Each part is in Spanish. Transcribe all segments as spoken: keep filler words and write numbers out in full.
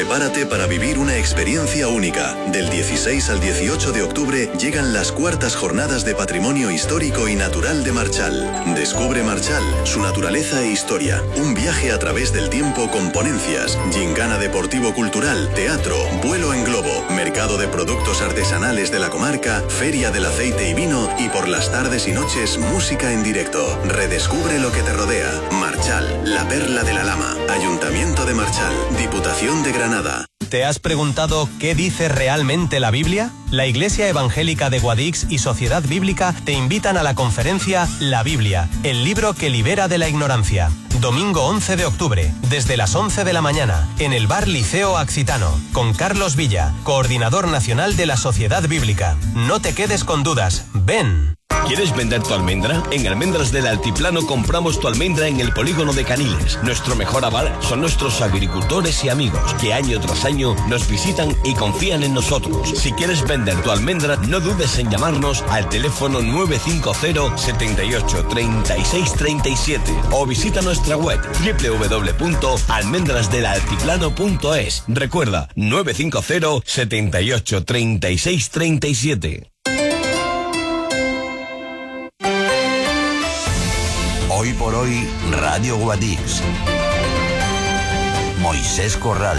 Prepárate para vivir una experiencia única. Del dieciséis al dieciocho de octubre llegan las cuartas jornadas de Patrimonio Histórico y Natural de Marchal. Descubre Marchal, su naturaleza e historia. Un viaje a través del tiempo con ponencias, gincana deportivo-cultural, teatro, vuelo en globo, mercado de productos artesanales de la comarca, feria del aceite y vino y por las tardes y noches música en directo. Redescubre lo que te rodea. Marchal, la perla de la Lama. Ayuntamiento de Marchal. Diputación de Granada. ¿Te has preguntado qué dice realmente la Biblia? La Iglesia Evangélica de Guadix y Sociedad Bíblica te invitan a la conferencia La Biblia, el libro que libera de la ignorancia. Domingo once de octubre, desde las once de la mañana, en el Bar Liceo Accitano, con Carlos Villa, coordinador nacional de la Sociedad Bíblica. No te quedes con dudas, ven. ¿Quieres vender tu almendra? En Almendras del Altiplano compramos tu almendra en el polígono de Caniles. Nuestro mejor aval son nuestros agricultores y amigos, que año tras año nos visitan y confían en nosotros. Si quieres vender tu almendra, no dudes en llamarnos al teléfono nueve cinco cero, setenta y ocho, treinta y seis, treinta y siete o visita nuestra web doble u doble u doble u punto almendras del altiplano punto es. Recuerda, nueve cinco cero, setenta y ocho, treinta y seis, treinta y siete. Hoy por hoy, Radio Guadix. Moisés Corral.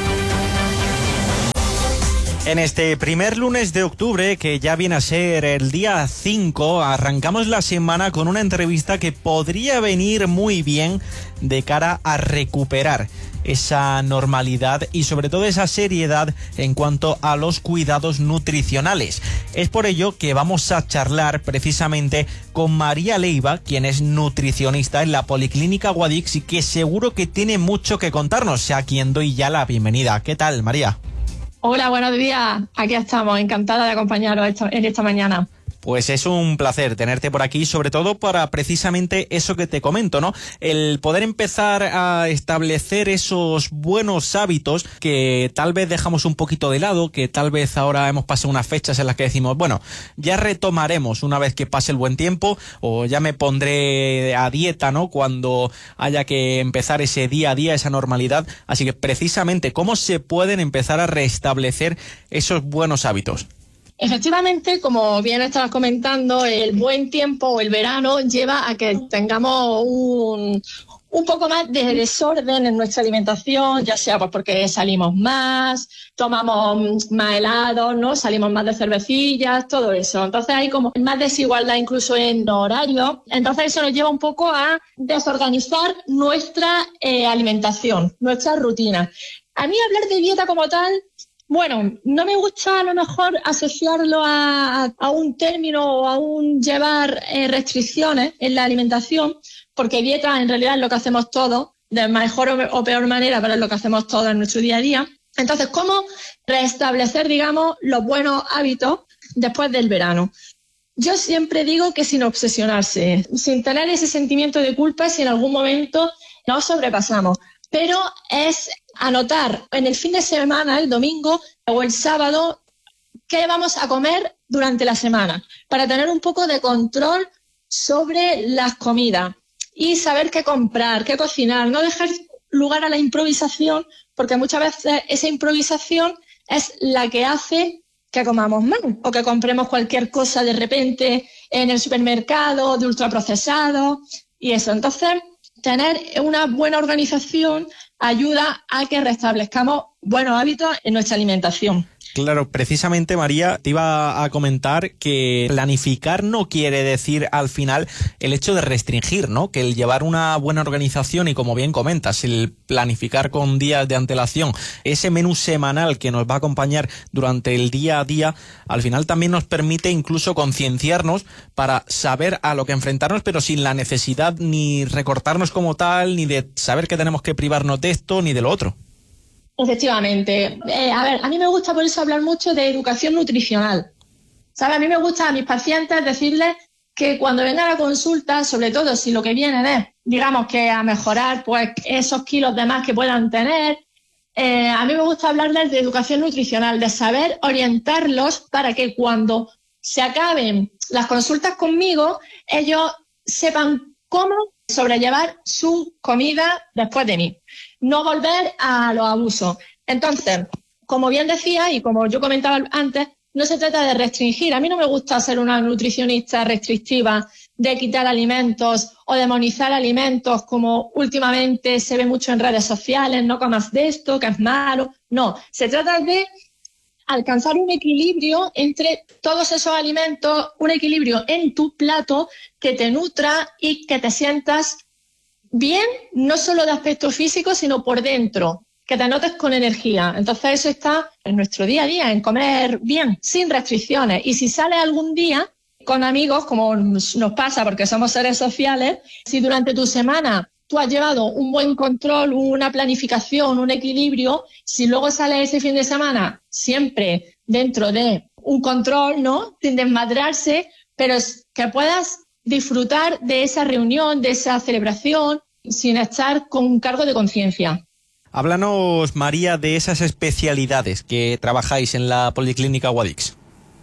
En este primer lunes de octubre, que ya viene a ser el día cinco, arrancamos la semana con una entrevista que podría venir muy bien de cara a recuperar esa normalidad y sobre todo esa seriedad en cuanto a los cuidados nutricionales. Es por ello que vamos a charlar precisamente con María Leiva, quien es nutricionista en la Policlínica Guadix y que seguro que tiene mucho que contarnos, a quien doy ya la bienvenida. ¿Qué tal, María? Hola, buenos días. Aquí estamos, encantada de acompañaros esta, en esta mañana. Pues es un placer tenerte por aquí, sobre todo para precisamente eso que te comento, ¿no? El poder empezar a establecer esos buenos hábitos que tal vez dejamos un poquito de lado, que tal vez ahora hemos pasado unas fechas en las que decimos, bueno, ya retomaremos una vez que pase el buen tiempo o ya me pondré a dieta, ¿no? Cuando haya que empezar ese día a día, esa normalidad. Así que precisamente, ¿cómo se pueden empezar a restablecer esos buenos hábitos? Efectivamente, como bien estabas comentando, el buen tiempo o el verano lleva a que tengamos un, un poco más de desorden en nuestra alimentación, ya sea pues porque salimos más, tomamos más helados, ¿no? Salimos más de cervecillas, todo eso. Entonces hay como más desigualdad incluso en horarios. Entonces eso nos lleva un poco a desorganizar nuestra eh, alimentación, nuestra rutina. A mí hablar de dieta como tal, bueno, no me gusta a lo mejor asociarlo a, a un término o a un llevar eh, restricciones en la alimentación, porque dieta en realidad es lo que hacemos todos, de mejor o, o peor manera, pero es lo que hacemos todos en nuestro día a día. Entonces, ¿cómo restablecer, digamos, los buenos hábitos después del verano? Yo siempre digo que sin obsesionarse, sin tener ese sentimiento de culpa si en algún momento nos sobrepasamos. Pero es anotar en el fin de semana, el domingo o el sábado, qué vamos a comer durante la semana, para tener un poco de control sobre las comidas y saber qué comprar, qué cocinar, no dejar lugar a la improvisación, porque muchas veces esa improvisación es la que hace que comamos mal o que compremos cualquier cosa de repente en el supermercado, de ultraprocesado y eso. Entonces, tener una buena organización ayuda a que restablezcamos buenos hábitos en nuestra alimentación. Claro, precisamente, María, te iba a comentar que planificar no quiere decir al final el hecho de restringir, ¿no? Que el llevar una buena organización y, como bien comentas, el planificar con días de antelación ese menú semanal que nos va a acompañar durante el día a día, al final también nos permite incluso concienciarnos para saber a lo que enfrentarnos, pero sin la necesidad ni recortarnos como tal, ni de saber que tenemos que privarnos de esto ni de lo otro. Efectivamente. Eh, a ver, a mí me gusta por eso hablar mucho de educación nutricional. ¿Sabes? A mí me gusta a mis pacientes decirles que cuando vengan a consulta, sobre todo si lo que vienen es, digamos, que a mejorar pues esos kilos de más que puedan tener, eh, a mí me gusta hablarles de educación nutricional, de saber orientarlos para que cuando se acaben las consultas conmigo, ellos sepan cómo sobrellevar su comida después de mí. No volver a los abusos. Entonces, como bien decía y como yo comentaba antes, no se trata de restringir. A mí no me gusta ser una nutricionista restrictiva de quitar alimentos o demonizar alimentos como últimamente se ve mucho en redes sociales, no comas de esto, que es malo. No, se trata de alcanzar un equilibrio entre todos esos alimentos, un equilibrio en tu plato que te nutra y que te sientas bien, no solo de aspecto físico, sino por dentro, que te notes con energía. Entonces eso está en nuestro día a día, en comer bien, sin restricciones. Y si sales algún día con amigos, como nos pasa porque somos seres sociales, si durante tu semana tú has llevado un buen control, una planificación, un equilibrio, si luego sales ese fin de semana siempre dentro de un control, ¿no?, sin desmadrarse, pero que puedas disfrutar de esa reunión, de esa celebración, sin estar con un cargo de conciencia. Háblanos, María, de esas especialidades que trabajáis en la Policlínica Guadix.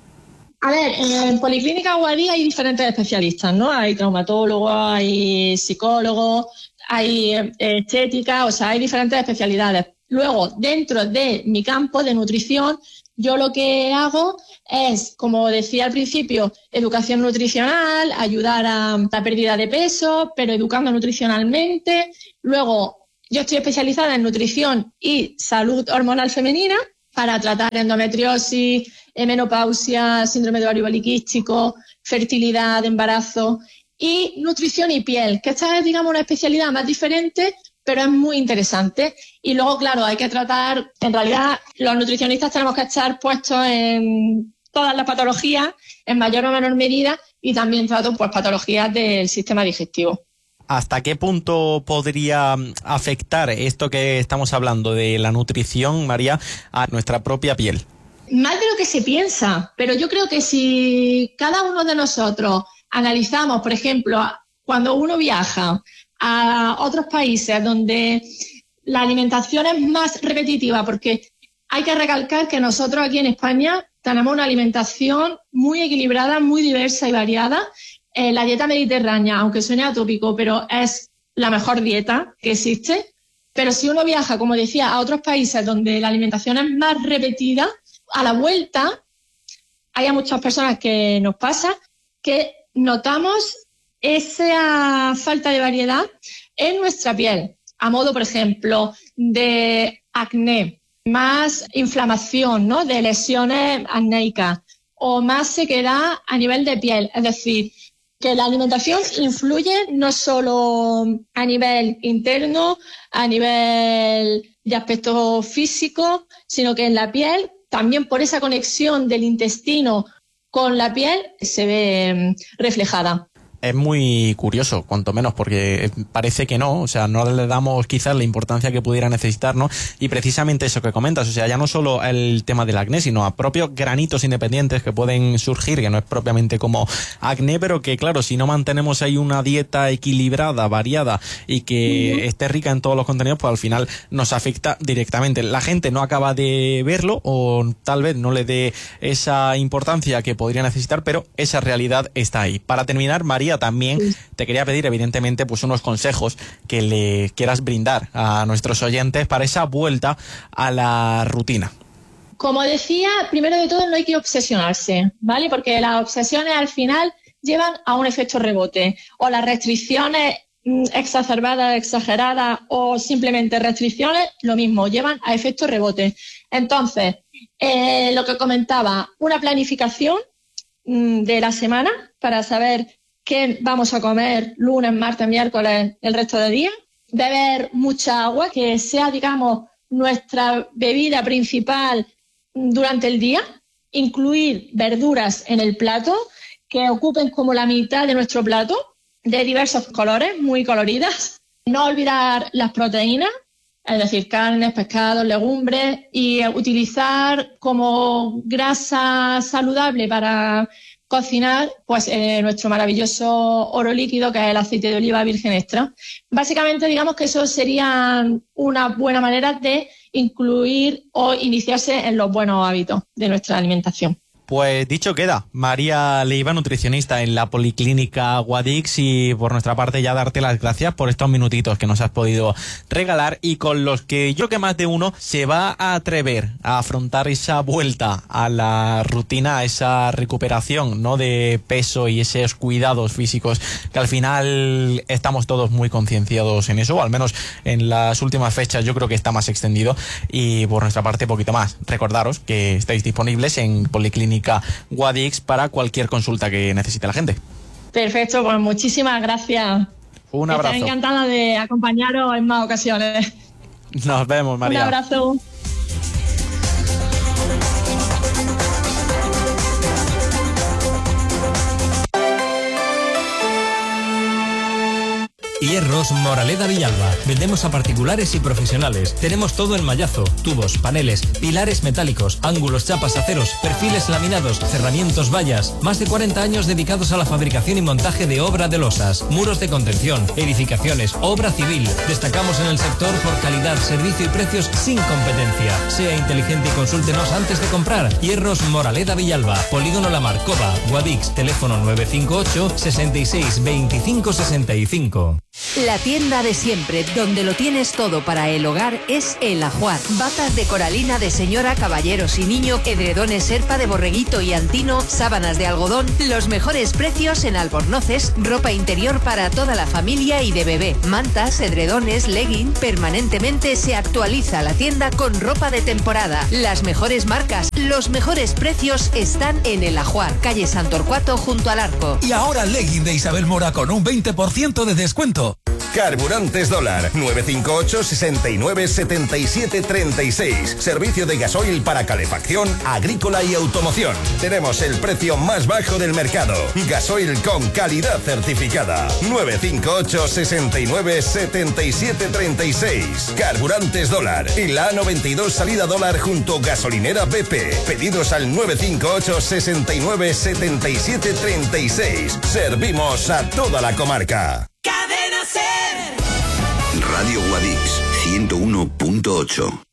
A ver, en Policlínica Guadix hay diferentes especialistas, ¿no? Hay traumatólogos, hay psicólogos, hay estética, o sea, hay diferentes especialidades. Luego, dentro de mi campo de nutrición, yo lo que hago es, como decía al principio, educación nutricional, ayudar a la pérdida de peso, pero educando nutricionalmente. Luego, yo estoy especializada en nutrición y salud hormonal femenina para tratar endometriosis, menopausia, síndrome de ovario poliquístico, fertilidad, embarazo y nutrición y piel, que esta es, digamos, una especialidad más diferente, pero es muy interesante. Y luego, claro, hay que tratar, en realidad, los nutricionistas tenemos que estar puestos en todas las patologías, en mayor o menor medida, y también trato pues patologías del sistema digestivo. ¿Hasta qué punto podría afectar esto que estamos hablando de la nutrición, María, a nuestra propia piel? Más de lo que se piensa, pero yo creo que si cada uno de nosotros analizamos, por ejemplo, cuando uno viaja a otros países donde la alimentación es más repetitiva, porque hay que recalcar que nosotros aquí en España tenemos una alimentación muy equilibrada, muy diversa y variada. Eh, la dieta mediterránea, aunque suene atópico, pero es la mejor dieta que existe. Pero si uno viaja, como decía, a otros países donde la alimentación es más repetida, a la vuelta hay a muchas personas que nos pasa que notamos esa falta de variedad en nuestra piel, a modo, por ejemplo, de acné, más inflamación, ¿no?, de lesiones acnéicas o más sequedad a nivel de piel. Es decir, que la alimentación influye no solo a nivel interno, a nivel de aspecto físico, sino que en la piel, también por esa conexión del intestino con la piel, se ve reflejada. Es muy curioso, cuanto menos, porque parece que no, o sea, no le damos quizás la importancia que pudiera necesitar, ¿no? Y precisamente eso que comentas, o sea, ya no solo el tema del acné, sino a propios granitos independientes que pueden surgir, que no es propiamente como acné, pero que claro, si no mantenemos ahí una dieta equilibrada, variada y que uh-huh. esté rica en todos los contenidos, pues al final nos afecta directamente. La gente no acaba de verlo o tal vez no le dé esa importancia que podría necesitar, pero esa realidad está ahí. Para terminar, María, también te quería pedir, evidentemente, pues unos consejos que le quieras brindar a nuestros oyentes para esa vuelta a la rutina. Como decía, primero de todo no hay que obsesionarse, ¿vale? Porque las obsesiones al final llevan a un efecto rebote, o las restricciones exacerbadas, exageradas o simplemente restricciones, lo mismo, llevan a efecto rebote. Entonces, eh, lo que comentaba, una planificación mmm, de la semana para saber qué vamos a comer lunes, martes, miércoles, el resto de días. Beber mucha agua, que sea, digamos, nuestra bebida principal durante el día. Incluir verduras en el plato, que ocupen como la mitad de nuestro plato, de diversos colores, muy coloridas. No olvidar las proteínas, es decir, carnes, pescados, legumbres, y utilizar como grasa saludable para cocinar, pues eh, nuestro maravilloso oro líquido, que es el aceite de oliva virgen extra. Básicamente, digamos que eso sería una buena manera de incluir o iniciarse en los buenos hábitos de nuestra alimentación. Pues dicho queda, María Leiva, nutricionista en la Policlínica Guadix, y por nuestra parte ya darte las gracias por estos minutitos que nos has podido regalar y con los que yo creo que más de uno se va a atrever a afrontar esa vuelta a la rutina, a esa recuperación, ¿no?, de peso y esos cuidados físicos que al final estamos todos muy concienciados en eso, o al menos en las últimas fechas yo creo que está más extendido. Y por nuestra parte poquito más. Recordaros que estáis disponibles en Policlínica Guadix para cualquier consulta que necesite la gente. Perfecto, pues muchísimas gracias. Un abrazo. Estaré encantada de acompañaros en más ocasiones. Nos vemos, María. Un abrazo. Hierros Moraleda Villalba. Vendemos a particulares y profesionales. Tenemos todo en mallazo, tubos, paneles, pilares metálicos, ángulos, chapas, aceros, perfiles laminados, cerramientos, vallas. Más de cuarenta años dedicados a la fabricación y montaje de obra de losas, muros de contención, edificaciones, obra civil. Destacamos en el sector por calidad, servicio y precios sin competencia. Sea inteligente y consúltenos antes de comprar. Hierros Moraleda Villalba. Polígono La Marcova, Guadix. Teléfono nueve cinco ocho, sesenta y seis, veinticinco sesenta y cinco. La tienda de siempre, donde lo tienes todo para el hogar, es El Ajuar. Batas de coralina de señora, caballeros y niño, edredones serpa de borreguito y antino, sábanas de algodón, los mejores precios en albornoces, ropa interior para toda la familia y de bebé, mantas, edredones, legging. Permanentemente se actualiza la tienda con ropa de temporada. Las mejores marcas, los mejores precios están en El Ajuar, calle San Torcuato junto al Arco. Y ahora legging de Isabel Mora con un veinte por ciento de descuento. Carburantes Dólar, nueve cinco ocho, sesenta y nueve, setenta y siete, treinta y seis. Servicio de gasoil para calefacción, agrícola y automoción. Tenemos el precio más bajo del mercado. Gasoil con calidad certificada. nueve cinco ocho, sesenta y nueve, setenta y siete, treinta y seis. Carburantes Dólar. En la A noventa y dos salida Dólar junto gasolinera B P. Pedidos al nueve cinco ocho, sesenta y nueve, setenta y siete, treinta y seis. Servimos a toda la comarca. Radio Guadix ciento uno punto ocho.